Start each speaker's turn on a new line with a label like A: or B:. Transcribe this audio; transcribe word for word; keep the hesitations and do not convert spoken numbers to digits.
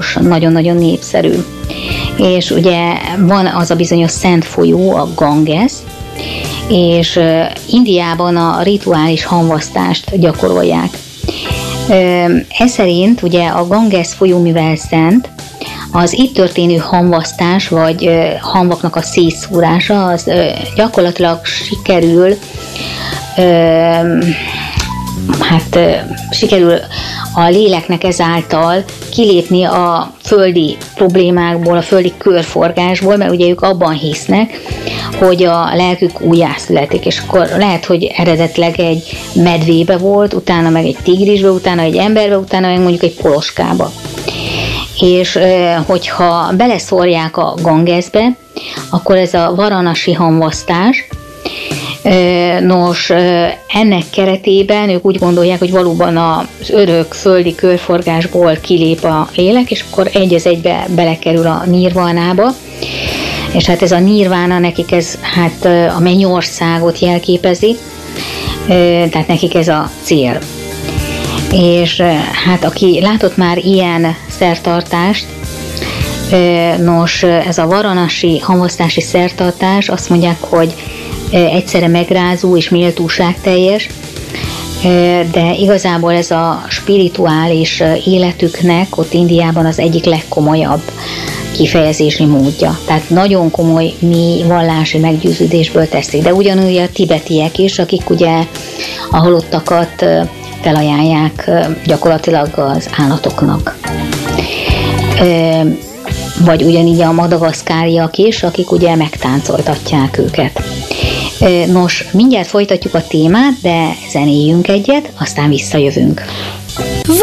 A: most nagyon-nagyon népszerű. És ugye van az a bizonyos szent folyó, a Ganges, és Indiában a rituális hamvasztást gyakorolják. Ez szerint ugye a Ganges folyó, mivel szent, az itt történő hamvasztás, vagy hamvaknak a szétszúrása, az gyakorlatilag sikerül, hát sikerül a léleknek ezáltal kilépni a földi problémákból, a földi körforgásból, mert ugye ők abban hisznek, hogy a lelkük újjászületik, és akkor lehet, hogy eredetleg egy medvébe volt, utána meg egy tigrisbe, utána egy emberbe, utána meg mondjuk egy poloskába. És hogyha beleszórják a Gangesbe, akkor ez a varanasi hamvasztás, nos, ennek keretében ők úgy gondolják, hogy valóban az örök földi körforgásból kilép a lélek, és akkor egy az egybe belekerül a nirvánába, és hát ez a nirvána nekik ez hát a mennyországot jelképezi, tehát nekik ez a cél. És hát aki látott már ilyen szertartást, nos, ez a varanasi hamvasztási szertartás, azt mondják, hogy egyszerre megrázó és méltóságteljes, de igazából ez a spirituális életüknek ott Indiában az egyik legkomolyabb kifejezési módja. Tehát nagyon komoly, mély vallási meggyőződésből teszik. De ugyanúgy a tibetiek is, akik ugye a halottakat felajánlják gyakorlatilag az állatoknak. Vagy ugyanígy a madagaszkáriak is, akik ugye megtáncoltatják őket. Nos, mindjárt folytatjuk a témát, de zenéljünk egyet, aztán visszajövünk.